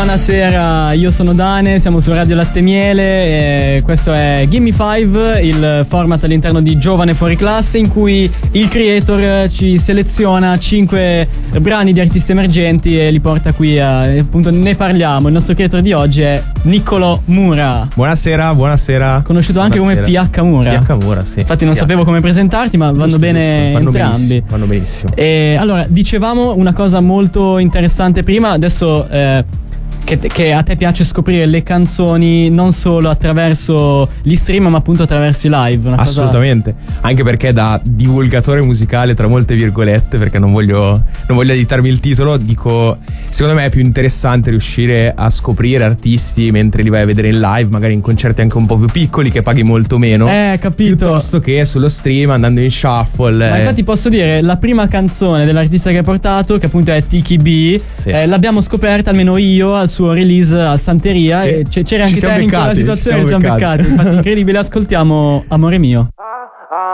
Buonasera, io sono Dane, siamo su Radio Latte Miele e questo è Gimme 5, il format all'interno di Giovane Fuori Classe in cui il creator ci seleziona 5 brani di artisti emergenti e li porta qui appunto ne parliamo. Il nostro creator di oggi è Niccolò Mura. Buonasera. Conosciuto anche come PH Mura. PH Mura, sì. Infatti non sapevo come presentarti, ma vanno bene entrambi. Vanno benissimo. E allora, dicevamo una cosa molto interessante prima, adesso che a te piace scoprire le canzoni non solo attraverso gli stream ma appunto attraverso i live. Assolutamente, anche perché da divulgatore musicale tra molte virgolette, perché non voglio editarmi il titolo, dico secondo me è più interessante riuscire a scoprire artisti mentre li vai a vedere in live, magari in concerti anche un po' più piccoli che paghi molto meno, capito, piuttosto che sullo stream andando in shuffle. Ma infatti posso dire, la prima canzone dell'artista che hai portato, che appunto è Tiki B, sì, l'abbiamo scoperta almeno io al suo release a Santeria, sì, e c'era anche te in quella situazione, ci siamo beccati. Infatti incredibile, ascoltiamo Amore mio.